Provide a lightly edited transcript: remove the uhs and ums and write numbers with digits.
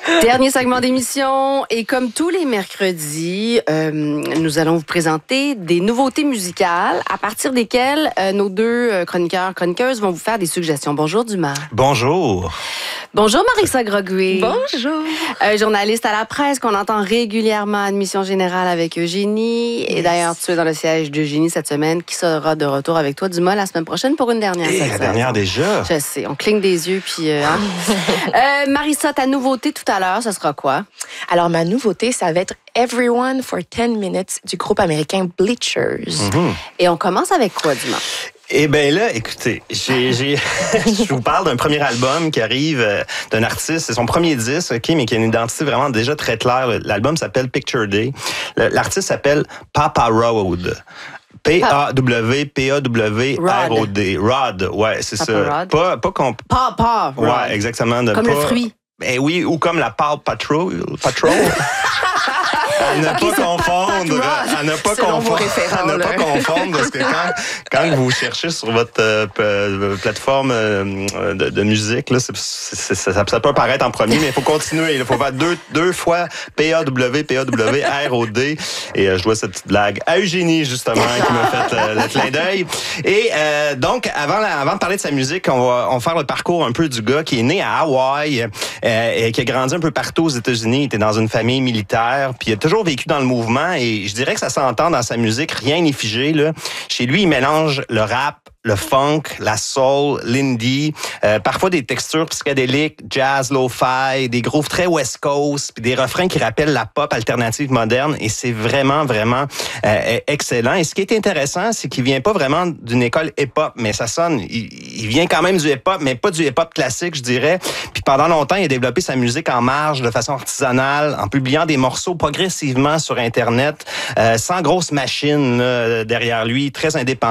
Dernier segment d'émission et comme tous les mercredis, nous allons vous présenter des nouveautés musicales à partir desquelles nos deux chroniqueuses vont vous faire des suggestions. Bonjour Dumas. Bonjour. Bonjour Marissa Grogoué. Bonjour. Journaliste à la presse qu'on entend régulièrement à Admission Générale avec Eugénie. Yes. Et d'ailleurs, tu es dans le siège d'Eugénie cette semaine qui sera de retour avec toi, Dumas, la semaine prochaine pour une dernière session. La dernière déjà? Je sais, on cligne des yeux puis... Marissa, ta nouveauté tout à l'heure, ce sera quoi? Alors, ma nouveauté, ça va être Everyone for 10 Minutes du groupe américain Bleachers. Mm-hmm. Et on commence avec quoi, Dumas? Eh bien là, écoutez, je vous parle d'un premier album qui arrive d'un artiste, c'est son premier disque, OK, mais qui a une identité vraiment déjà très claire. L'album s'appelle Picture Day. L'artiste s'appelle Papa Road. P-A-W-P-A-W-R-O-D. Rod, ouais, c'est ça. Rod. Papa. Ouais, exactement. Comme le fruit. Ben oui, ou comme la Paw Patrol. À ne pas confondre, parce que quand vous cherchez sur votre plateforme de musique, là, ça peut apparaître en premier, mais il faut continuer. Il faut faire deux fois P-A-W-P-A-W-R-O-D. Et je vois cette petite blague à Eugénie, justement, qui m'a fait le clin d'œil. Et donc, avant de parler de sa musique, on va faire le parcours un peu du gars qui est né à Hawaï et qui a grandi un peu partout aux États-Unis. Il était dans une famille militaire, puis il a toujours vécu dans le mouvement et je dirais que ça s'entend dans sa musique, rien n'est figé là. Chez lui, il mélange le rap, le funk, la soul, l'indie, parfois des textures psychédéliques, jazz, lo-fi, des grooves très West Coast, puis des refrains qui rappellent la pop alternative moderne et c'est vraiment, vraiment excellent. Et ce qui est intéressant, c'est qu'il vient pas vraiment d'une école hip-hop, mais ça sonne, il vient quand même du hip-hop, mais pas du hip-hop classique, je dirais. Puis pendant longtemps, il a développé sa musique en marge, de façon artisanale, en publiant des morceaux progressivement sur Internet, sans grosse machine derrière lui, très indépendant.